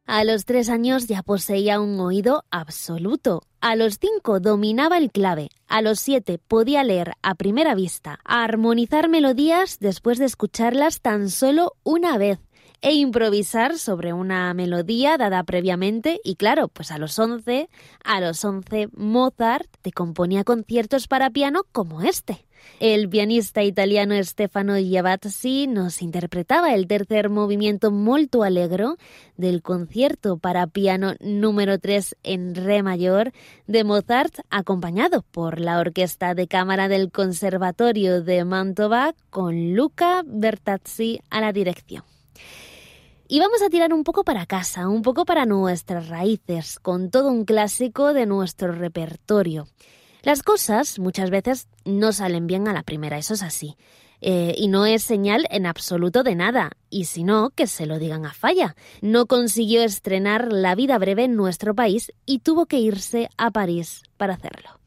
A los 3 años ya poseía un oído absoluto. A los 5 dominaba el clave. A los 7 podía leer a primera vista, armonizar melodías después de escucharlas tan solo una vez e improvisar sobre una melodía dada previamente. Y claro, pues a los 11 Mozart te componía conciertos para piano como este. El pianista italiano Stefano Gavazzi nos interpretaba el tercer movimiento molto allegro del concierto para piano número 3 en re mayor de Mozart, acompañado por la Orquesta de Cámara del Conservatorio de Mantova con Luca Bertazzi a la dirección. Y vamos a tirar un poco para casa, un poco para nuestras raíces, con todo un clásico de nuestro repertorio. Las cosas muchas veces no salen bien a la primera, eso es así. Y no es señal en absoluto de nada, y si no, que se lo digan a Falla. No consiguió estrenar La vida breve en nuestro país y tuvo que irse a París para hacerlo.